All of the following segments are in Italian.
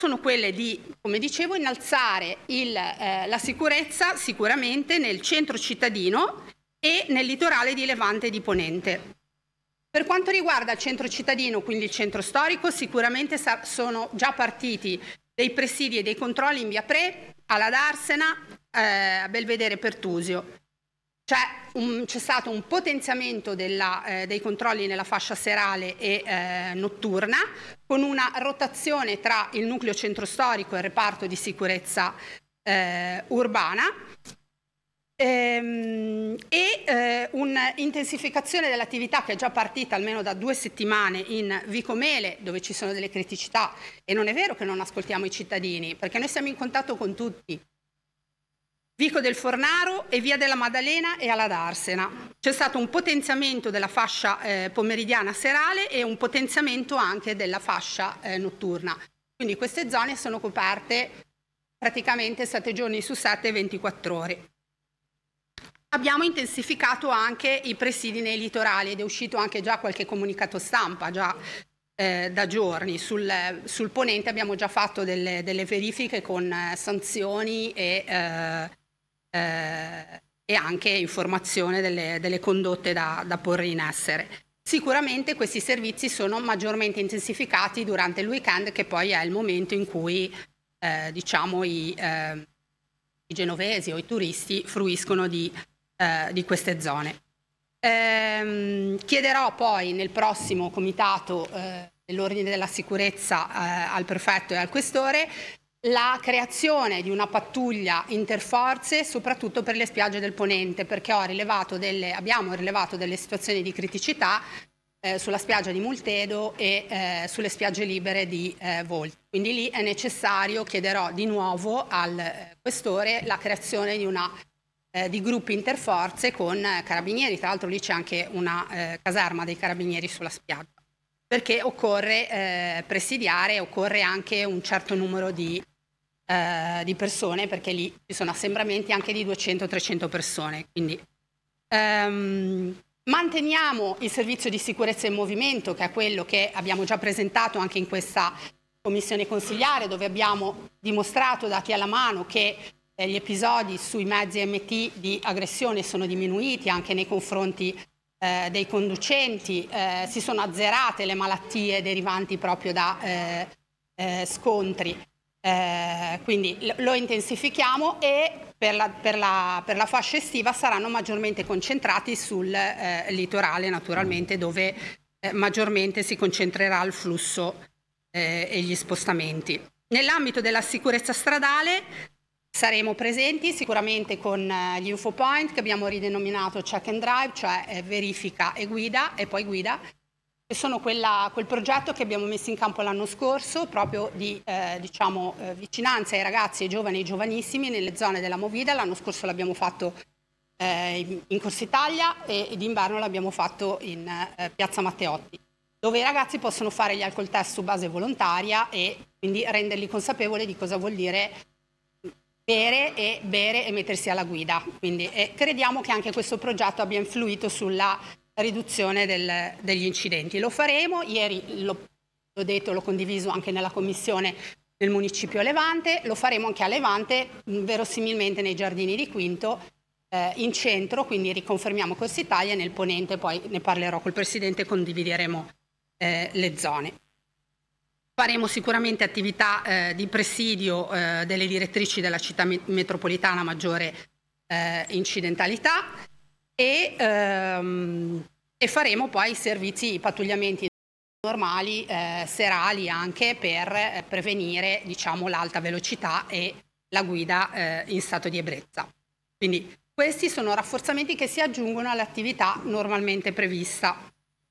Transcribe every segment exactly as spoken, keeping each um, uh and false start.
sono quelle di, come dicevo, innalzare il, eh, la sicurezza sicuramente nel centro cittadino e nel litorale di Levante e di Ponente. Per quanto riguarda il centro cittadino, quindi il centro storico, sicuramente sono già partiti dei presidi e dei controlli in via Pre, alla Darsena, eh, a Belvedere Pertusio. C'è, un, c'è stato un potenziamento della, eh, dei controlli nella fascia serale e eh, notturna, con una rotazione tra il nucleo centro storico e il reparto di sicurezza eh, urbana, ehm, e eh, un'intensificazione dell'attività che è già partita almeno da due settimane in Vicomele, dove ci sono delle criticità, e non è vero che non ascoltiamo i cittadini, perché noi siamo in contatto con tutti. Vico del Fornaro e Via della Maddalena e alla Darsena. C'è stato un potenziamento della fascia eh, pomeridiana serale e un potenziamento anche della fascia eh, notturna. Quindi queste zone sono coperte praticamente sette giorni su sette, ventiquattro ore. Abbiamo intensificato anche i presidi nei litorali ed è uscito anche già qualche comunicato stampa, già eh, da giorni. Sul, sul Ponente abbiamo già fatto delle, delle verifiche con eh, sanzioni e... Eh, Eh, e anche informazione delle, delle condotte da, da porre in essere. Sicuramente questi servizi sono maggiormente intensificati durante il weekend, che poi è il momento in cui eh, diciamo i, eh, i genovesi o i turisti fruiscono di, eh, di queste zone. Ehm, chiederò poi nel prossimo comitato eh, dell'ordine della sicurezza eh, al prefetto e al questore la creazione di una pattuglia interforze soprattutto per le spiagge del Ponente, perché ho rilevato delle, abbiamo rilevato delle situazioni di criticità eh, sulla spiaggia di Multedo e eh, sulle spiagge libere di eh, Volti. Quindi lì è necessario, chiederò di nuovo al eh, questore la creazione di, una, eh, di gruppi interforze con eh, carabinieri. Tra l'altro lì c'è anche una eh, caserma dei carabinieri sulla spiaggia, perché occorre eh, presidiare, occorre anche un certo numero di Eh, di persone, perché lì ci sono assembramenti anche di duecento trecento persone. Quindi ehm, manteniamo il servizio di sicurezza in movimento, che è quello che abbiamo già presentato anche in questa commissione consigliare, dove abbiamo dimostrato, dati alla mano, che eh, gli episodi sui mezzi M T di aggressione sono diminuiti anche nei confronti eh, dei conducenti, eh, si sono azzerate le malattie derivanti proprio da eh, eh, scontri. Eh, quindi lo intensifichiamo e per la, per, la, per la fascia estiva saranno maggiormente concentrati sul eh, litorale, naturalmente, dove eh, maggiormente si concentrerà il flusso eh, e gli spostamenti. Nell'ambito della sicurezza stradale saremo presenti sicuramente con eh, gli infopoint, che abbiamo ridenominato check and drive, cioè eh, verifica e guida, e poi guida, che sono quella, quel progetto che abbiamo messo in campo l'anno scorso, proprio di eh, diciamo, eh, vicinanza ai ragazzi, ai giovani e ai giovanissimi nelle zone della Movida. L'anno scorso l'abbiamo fatto eh, in Corsa Italia e d'inverno l'abbiamo fatto in eh, Piazza Matteotti, dove i ragazzi possono fare gli alcol test su base volontaria e quindi renderli consapevoli di cosa vuol dire bere e bere e mettersi alla guida. Quindi eh, crediamo che anche questo progetto abbia influito sulla riduzione del, degli incidenti. Lo faremo, ieri l'ho, l'ho detto, l'ho condiviso anche nella commissione del municipio Levante, lo faremo anche a Levante, verosimilmente nei giardini di Quinto, eh, in centro, quindi riconfermiamo Corsa Italia, nel Ponente poi ne parlerò col Presidente e condivideremo eh, le zone. Faremo sicuramente attività eh, di presidio eh, delle direttrici della città metropolitana a maggiore eh, incidentalità e, ehm, e faremo poi servizi, pattugliamenti normali, eh, serali anche per eh, prevenire diciamo, l'alta velocità e la guida eh, in stato di ebbrezza. Quindi questi sono rafforzamenti che si aggiungono all'attività normalmente prevista.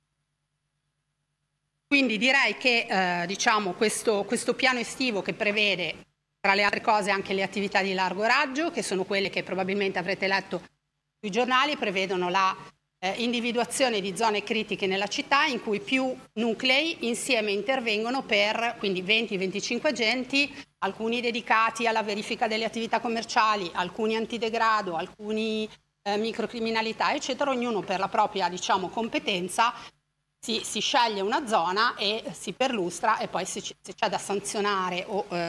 Quindi direi che eh, diciamo, questo, questo piano estivo, che prevede tra le altre cose anche le attività di largo raggio, che sono quelle che probabilmente avrete letto sui giornali, prevedono la eh, individuazione di zone critiche nella città in cui più nuclei insieme intervengono per quindi venti venticinque agenti, alcuni dedicati alla verifica delle attività commerciali, alcuni antidegrado, alcuni eh, microcriminalità, eccetera, ognuno per la propria diciamo, competenza, si, si sceglie una zona e si perlustra e poi se, c- se c'è da sanzionare o eh,